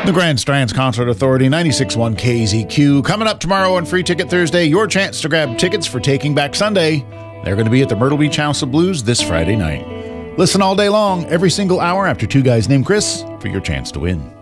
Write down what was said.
The Grand Strands Concert Authority, 96.1 KZQ. Coming up tomorrow on Free Ticket Thursday, your chance to grab tickets for Taking Back Sunday. They're going to be at the Myrtle Beach House of Blues this Friday night. Listen all day long, every single hour after Two Guys Named Chris, for your chance to win.